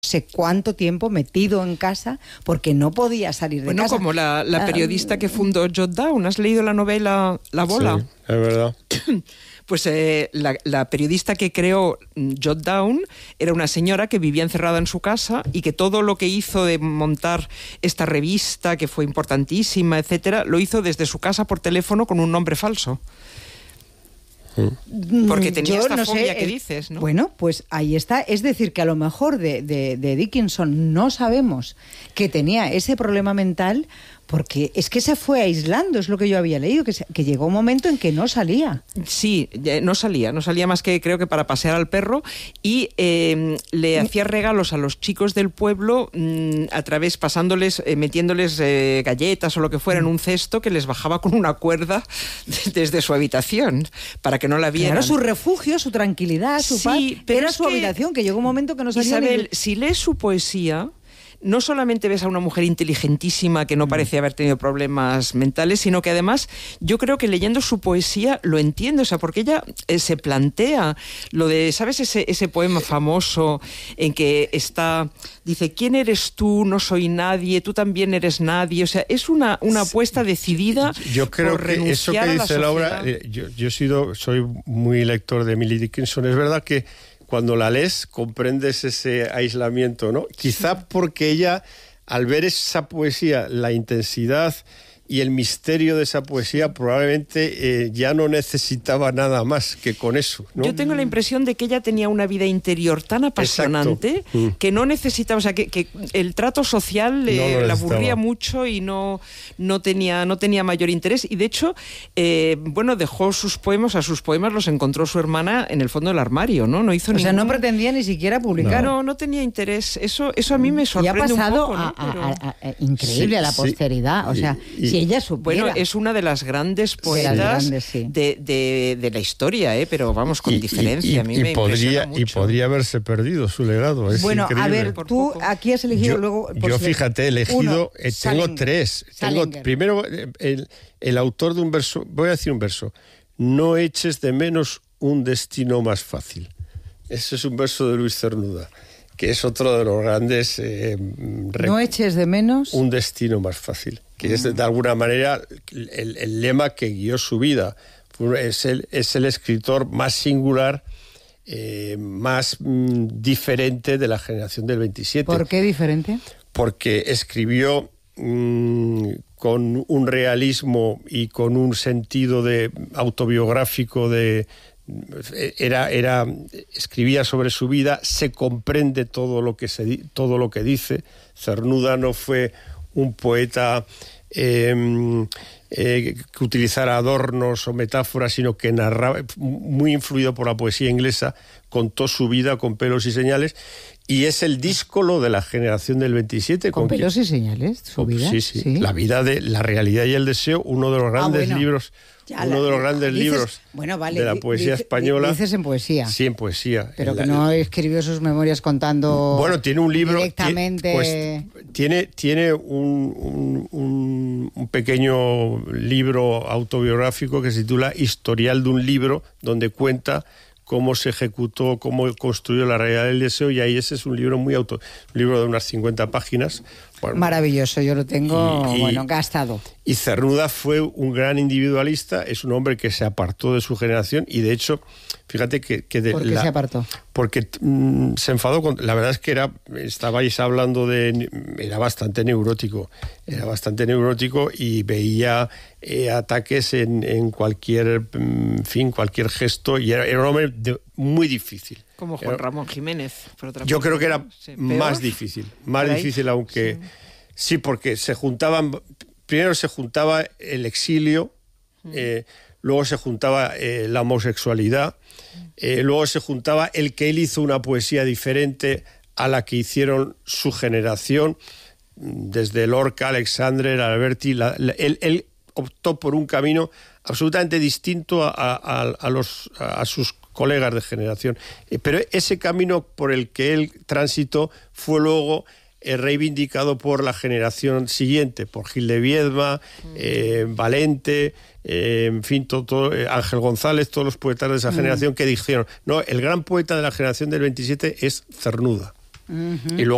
sé cuánto tiempo metido en casa porque no podía salir de casa. Bueno, como la periodista que fundó Jot Down. ¿Has leído la novela La Bola? Sí, es verdad. Pues la periodista que creó Jot Down era una señora que vivía encerrada en su casa y que todo lo que hizo de montar esta revista, que fue importantísima, etcétera, lo hizo desde su casa por teléfono con un nombre falso. Porque tenía esta fobia que dices, ¿no? Bueno, pues ahí está. Es decir, que a lo mejor de Dickinson no sabemos que tenía ese problema mental porque es que se fue aislando, es lo que yo había leído, que llegó un momento en que no salía. Sí, no salía más que creo que para pasear al perro y le hacía regalos a los chicos del pueblo a través, pasándoles, metiéndoles galletas o lo que fuera en un cesto que les bajaba con una cuerda desde su habitación para que no la vieran. Era su refugio, su tranquilidad, su paz. Era su habitación, que llegó un momento que no salía. Isabel, si lees su poesía, no solamente ves a una mujer inteligentísima que no parece haber tenido problemas mentales, sino que además yo creo que leyendo su poesía lo entiende, o sea, porque ella se plantea lo de, ¿sabes ese poema famoso en que dice, ¿quién eres tú? No soy nadie, tú también eres nadie, o sea, es una apuesta decidida. Yo creo que eso que dice la obra, soy muy lector de Emily Dickinson, es verdad que cuando la lees comprendes ese aislamiento, ¿no? Quizá porque ella, al ver esa poesía, la intensidad y el misterio de esa poesía, probablemente ya no necesitaba nada más que con eso, ¿no? Yo tengo la impresión de que ella tenía una vida interior tan apasionante que no necesitaba, o sea, que el trato social la aburría mucho y no tenía mayor interés. Y de hecho, dejó sus poemas los encontró su hermana en el fondo del armario, ¿no? No hizo no pretendía ni siquiera publicar. No tenía interés. Eso a mí me sorprende un poco. Y ha pasado increíble a la posteridad, o sea, si ella supiera. Bueno, es una de las grandes poetas de la historia, pero vamos, con diferencia. A mí me impresiona mucho. Y podría haberse perdido su legado. Es increíble. A ver, tú aquí has elegido luego. Fíjate, he elegido. Tengo tres. Primero, el autor de un verso. Voy a decir un verso. No eches de menos un destino más fácil. Ese es un verso de Luis Cernuda, que es otro de los grandes... no eches de menos... Un destino más fácil, que es de alguna manera el lema que guió su vida. Es el escritor más singular, más diferente de la generación del 27. ¿Por qué diferente? Porque escribió con un realismo y con un sentido autobiográfico escribía sobre su vida, se comprende todo lo que dice. Cernuda no fue un poeta que utilizara adornos o metáforas, sino que narraba, muy influido por la poesía inglesa, contó su vida con pelos y señales, y es el díscolo de la generación del 27. ¿Con pelos y señales? ¿Su vida? Sí. La vida de la realidad y el deseo, uno de los grandes libros... de la poesía española. Dices en poesía. Sí, en poesía. Pero que no escribió sus memorias contando... Bueno, tiene un libro... Directamente... Tiene un pequeño libro autobiográfico que se titula Historial de un libro, donde cuenta cómo se ejecutó, cómo construyó la realidad del deseo, y ahí ese es un libro un libro de unas 50 páginas. Bueno, maravilloso, yo lo tengo gastado. Y Cernuda fue un gran individualista, es un hombre que se apartó de su generación y de hecho, fíjate que ¿por qué se apartó? Porque se enfadó con... La verdad es que estabais hablando era bastante neurótico y veía ataques en cualquier gesto, y era un hombre muy difícil. Como Juan Ramón Jiménez, por otra parte. Yo creo que era más difícil, aunque... Sí, porque primero se juntaba el exilio, luego se juntaba la homosexualidad, luego se juntaba el que él hizo una poesía diferente a la que hicieron su generación, desde Lorca, Alexandre, Alberti. Él optó por un camino absolutamente distinto a sus colegas de generación. Pero ese camino por el que él transitó fue luego reivindicado por la generación siguiente, por Gil de Viedma, Valente, en fin, Ángel González, todos los poetas de esa generación que dijeron, no, el gran poeta de la generación del 27 es Cernuda. Y luego